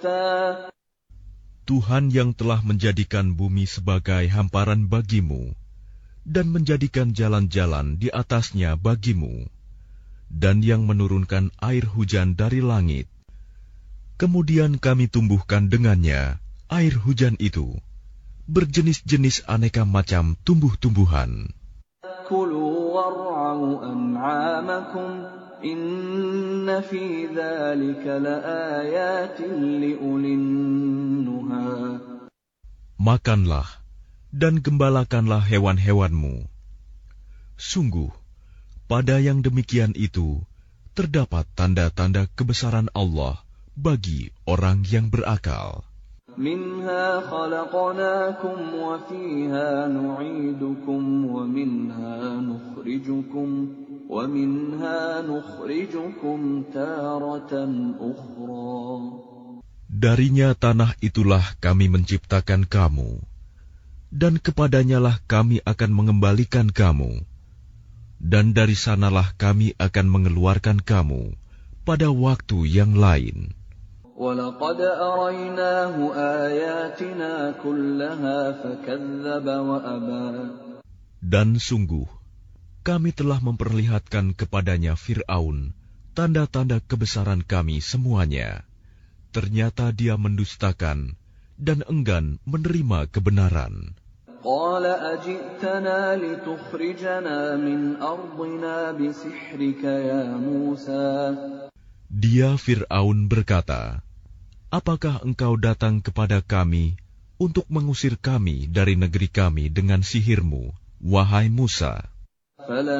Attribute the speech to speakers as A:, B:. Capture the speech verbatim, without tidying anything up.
A: Tuhan yang telah menjadikan bumi sebagai hamparan bagimu dan menjadikan jalan-jalan di atasnya bagimu, dan yang menurunkan air hujan dari langit. Kemudian kami tumbuhkan dengannya air hujan itu berjenis-jenis aneka macam tumbuh-tumbuhan.
B: كُلُوا وَارْعَوْا أَنْعَامَكُمْ إِنَّ فِي ذَلِكَ لَآيَاتٍ لِأُولِي النُّهَى.
A: Makanlah dan gembalakanlah hewan-hewanmu. Sungguh, pada yang demikian itu terdapat tanda-tanda kebesaran Allah bagi orang yang berakal.
B: مِنْهَا خَلَقْنَاكُمْ وَفِيهَا نُعِيدُكُمْ وَمِنْهَا نُخْرِجُكُمْ وَمِنْهَا نُخْرِجُكُمْ تَارَةً أُخْرَى.
A: Darinya tanah itulah kami menciptakan kamu, dan kepadanyalah kami akan mengembalikan kamu, dan dari sanalah kami akan mengeluarkan kamu pada waktu yang lain.
B: وَلَقَدْ أَرَيْنَاهُ آيَاتِنَا كُلَّهَا فَكَذَّبَ وَأَبَى.
A: Dan sungguh, kami telah memperlihatkan kepadanya Fir'aun tanda-tanda kebesaran kami semuanya. Ternyata dia mendustakan dan enggan menerima kebenaran.
B: قَالَ أَجِئْتَنَا لِتُخْرِجَنَا مِنْ أَرْضِنَا بِسِحْرِكَ يَا مُوسَى.
A: Dia Fir'aun berkata, apakah engkau datang kepada kami untuk mengusir kami dari negeri kami dengan sihirmu, wahai Musa?